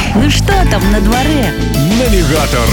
Ну что там на дворе? Навигатор.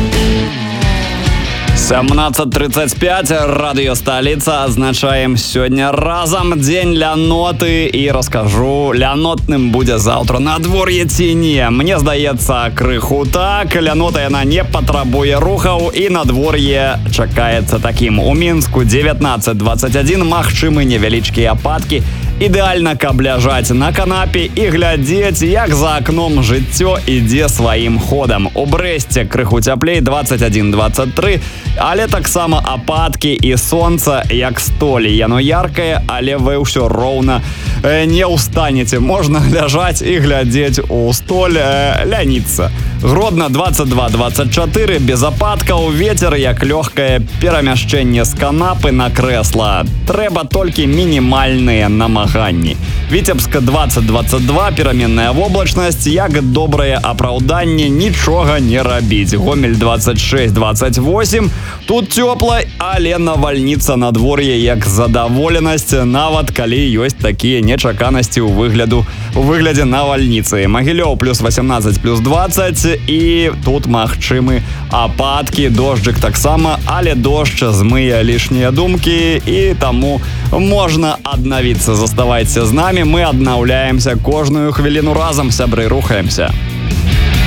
17:35, радыё сталіца, адзначаем сёння разам дзень ляноты і раскажу, лянотным будзе заўтра надвор'е ці не. Мне здаецца, крыху так, лянота яна не патрабуе рухаў і надвор'е чакаецца такім. У Мінску 19-21, магчымы невялічкія ападкі. Ідэальна, каб ляжаць на канапе і глядзець, як за акном жыццё ідзе сваім ходам. У Брэсце крыху цяплей 21-23, але таксама ападкі і сонца, як столі. Яно яркае, але вы ўсё роўна не ўстанеце. Можна ляжаць і глядзець у столь, ляніцца. Гродна 22-24, без ападкаў, вецер як лёгкае перамяшчэнне з канапы на крэсла. Трэба толькі мінімальныя намаганні. Віцебска 20-22, пераменная воблачнасць, як добрае апраўданне нічога не рабіць. Гомель 26-28, тут цёпла, але навальніца надвор'е як задаволенасць, нават калі ёсць такія нечаканасці ў выглядзе навальніцы. Магілёў плюс 18 плюс 20, і тут магчымы ападкі, дожджык таксама, але дождж змые лішнія думкі, і таму можна аднавіцца. Заставайце з намі, мы аднаўляемся кожную хвіліну разам, сябры, рухаемся.